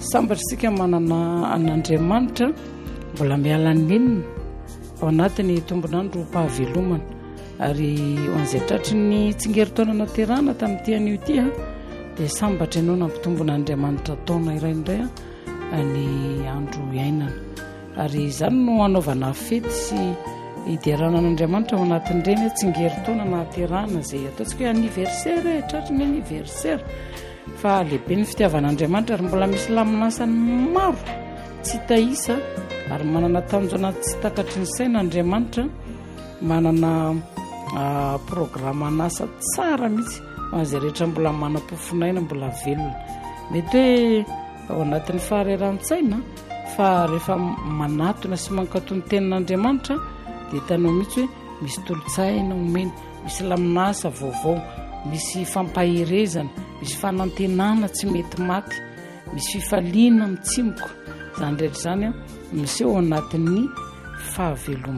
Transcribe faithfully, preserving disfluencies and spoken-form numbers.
sambatritsika manana an'Andriamanitra mbola mialan'enina ao anatiny tombonandro mpahavelomana ary ho an'izay tratry ny tsingeritaona naterana tamin'ity anio ity a dia sambatra ianao nampitombon'Andriamanitra taona iraindray a ny andro iainana ary izany no anaovana fety sy hiderana an'Andriamanitra ao anatin'ireny tsingeritaona naterana izay ataontsika hoe anniversaire tratry ny anniversaire fa lehibe ny fitiavan'Andriamanitra ary mbola misy laminasany maro tsy tahisa ary manana tanjona tsy takatry ny sain'Andriamanitra manana programme anasa tsara mihitsy izay rehetra mbola manam-pofinaina mbola velona mety hoe ao anatin'ny fahareran-tsaina fa rehefa manatona sy mankatony tenin'Andriamanitra dia hitanao mihitsy hoe misy tolotsaina omeny, misy laminasa vaovao, misy fampahirezana, misy fanantenana tsy mety maty, misy fifaliana mitsimoka. Izany rehetra izany a miseho ao anatin'ny fahavelomana.